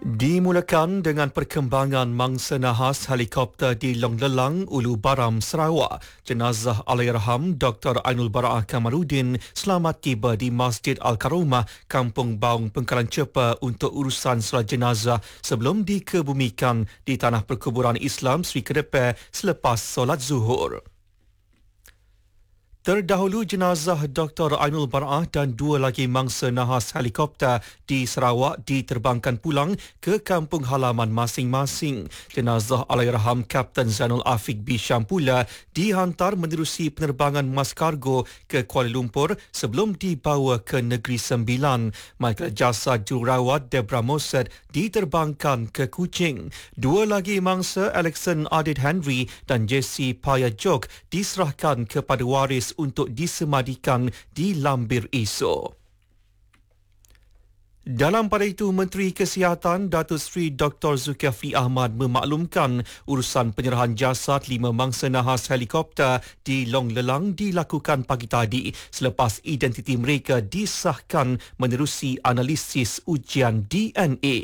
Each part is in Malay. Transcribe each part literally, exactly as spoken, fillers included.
Dimulakan dengan perkembangan mangsa nahas helikopter di Long Lelang, Ulu Baram, Sarawak. Jenazah Allahyarham Doktor Ainul Bara'ah Kamarudin selamat tiba di Masjid Al-Karomah, Kampung Baung, Pengkalan Cepa untuk urusan solat jenazah sebelum dikebumikan di Tanah Perkuburan Islam Sri Kedepan selepas solat zuhur. Terdahulu jenazah Doktor Ainul Bara'ah dan dua lagi mangsa nahas helikopter di Sarawak diterbangkan pulang ke kampung halaman masing-masing. Jenazah Allahyarham Kapten Zainul Afiq Bisham pula dihantar menerusi penerbangan mas kargo ke Kuala Lumpur sebelum dibawa ke Negeri Sembilan. Manakala jasad jururawat Deborah Mossad diterbangkan ke Kuching. Dua lagi mangsa Alexon Adid Henry dan Jesse Payajok diserahkan kepada waris untuk disemadikan di Lambir esok. Dalam pada itu, Menteri Kesihatan Datuk Seri Doktor Zulkifli Ahmad memaklumkan urusan penyerahan jasad lima mangsa nahas helikopter di Long Lelang dilakukan pagi tadi selepas identiti mereka disahkan menerusi analisis ujian D N A.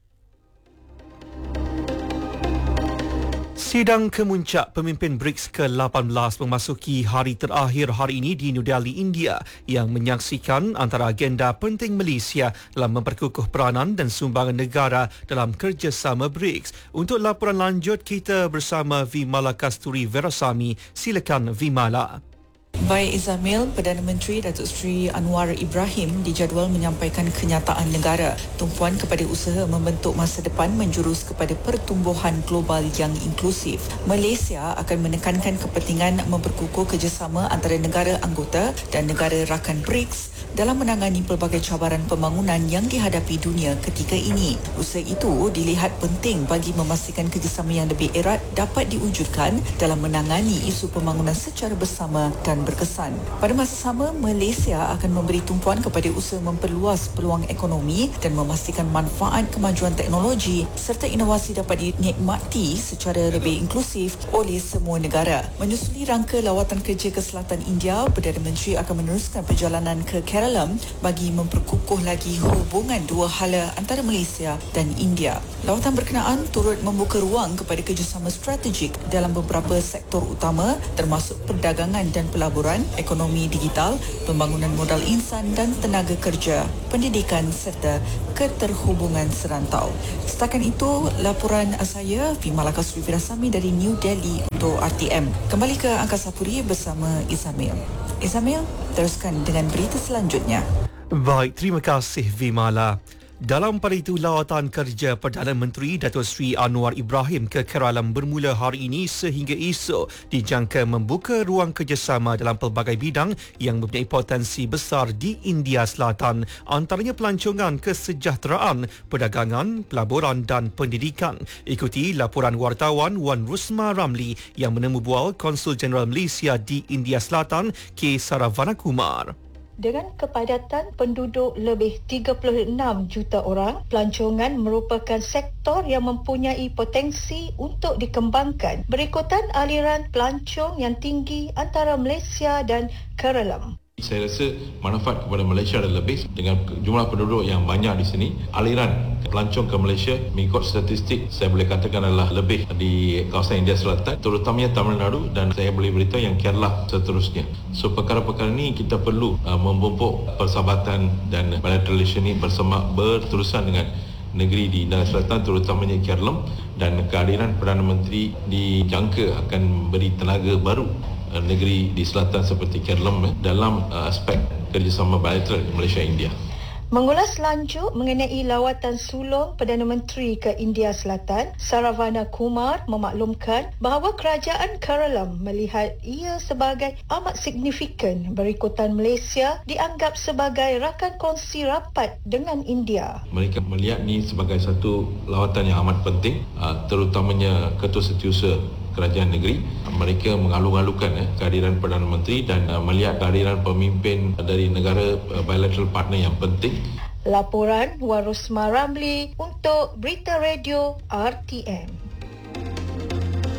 Sidang kemuncak pemimpin BRICS ke lapan belas memasuki hari terakhir hari ini di New Delhi, India yang menyaksikan antara agenda penting Malaysia dalam memperkukuh peranan dan sumbangan negara dalam kerjasama BRICS. Untuk laporan lanjut, kita bersama Vimala Kasturi Verasamy. Silakan Vimala. Baik Izamil, Perdana Menteri Datuk Seri Anwar Ibrahim dijadual menyampaikan kenyataan negara tumpuan kepada usaha membentuk masa depan menjurus kepada pertumbuhan global yang inklusif. Malaysia akan menekankan kepentingan memperkukuh kerjasama antara negara anggota dan negara rakan BRICS dalam menangani pelbagai cabaran pembangunan yang dihadapi dunia ketika ini. Usaha itu dilihat penting bagi memastikan kerjasama yang lebih erat dapat diwujudkan dalam menangani isu pembangunan secara bersama dan berkesan. Pada masa sama, Malaysia akan memberi tumpuan kepada usaha memperluas peluang ekonomi dan memastikan manfaat kemajuan teknologi serta inovasi dapat dinikmati secara lebih inklusif oleh semua negara. Menyusuli rangka lawatan kerja ke selatan India, Perdana Menteri akan meneruskan perjalanan ke Kerala bagi memperkukuh lagi hubungan dua hala antara Malaysia dan India. Lawatan berkenaan turut membuka ruang kepada kerjasama strategik dalam beberapa sektor utama termasuk perdagangan dan pelaburan, ekonomi digital, pembangunan modal insan dan tenaga kerja, pendidikan serta keterhubungan serantau. Setakat itu, laporan saya Vimala Kasturi Verasamy dari New Delhi untuk R T M. Kembali ke Angkasa Puri bersama Izamil. Izamil, teruskan dengan berita selanjutnya. Baik, terima kasih Vimala. Dalam pada itu, lawatan kerja Perdana Menteri Datuk Seri Anwar Ibrahim ke Kerala bermula hari ini sehingga esok dijangka membuka ruang kerjasama dalam pelbagai bidang yang mempunyai potensi besar di India Selatan, antaranya pelancongan kesejahteraan, perdagangan, pelaburan dan pendidikan. Ikuti laporan wartawan Wan Rusma Ramli yang menemu bual Konsul Jeneral Malaysia di India Selatan, K. Saravana Kumar. Dengan kepadatan penduduk lebih tiga puluh enam juta orang, pelancongan merupakan sektor yang mempunyai potensi untuk dikembangkan berikutan aliran pelancong yang tinggi antara Malaysia dan Kerala. Saya rasa manfaat kepada Malaysia adalah lebih dengan jumlah penduduk yang banyak di sini. Aliran pelancong ke Malaysia mengikut statistik saya boleh katakan adalah lebih di kawasan India Selatan, terutamanya Tamil Nadu, dan saya boleh beritahu yang Kerala seterusnya. So perkara-perkara ini kita perlu uh, memupuk persahabatan dan bilateral relation ini bersama berterusan dengan negeri di India Selatan, terutamanya Kerala, dan kehadiran Perdana Menteri dijangka akan beri tenaga baru negeri di selatan seperti Kerala dalam aspek kerjasama bilateral Malaysia-India. Mengulas lanjut mengenai lawatan sulung Perdana Menteri ke India Selatan, Saravana Kumar memaklumkan bahawa kerajaan Kerala melihat ia sebagai amat signifikan berikutan Malaysia dianggap sebagai rakan kongsi rapat dengan India. Mereka melihat ini sebagai satu lawatan yang amat penting, terutamanya Ketua Setiausaha Kerajaan Negeri. Mereka mengalu-alukan eh, kehadiran Perdana Menteri dan uh, melihat kehadiran pemimpin dari negara uh, bilateral partner yang penting. Laporan Warusma Ramli untuk Berita Radio R T M.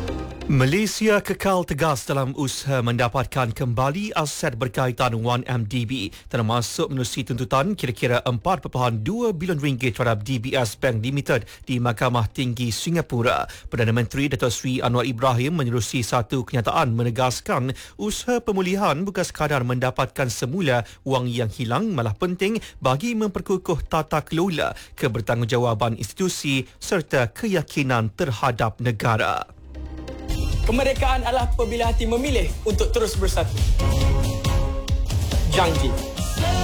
Malaysia kekal tegas dalam usaha mendapatkan kembali aset berkaitan satu M D B, termasuk menerusi tuntutan kira-kira empat perpuluhan dua bilion ringgit terhadap D B S Bank Limited di Mahkamah Tinggi Singapura. Perdana Menteri Datuk Seri Anwar Ibrahim menerusi satu kenyataan menegaskan usaha pemulihan bukan sekadar mendapatkan semula wang yang hilang, malah penting bagi memperkukuh tata kelola, kebertanggungjawaban institusi serta keyakinan terhadap negara. Kemerdekaan adalah apabila hati memilih untuk terus bersatu. Janji.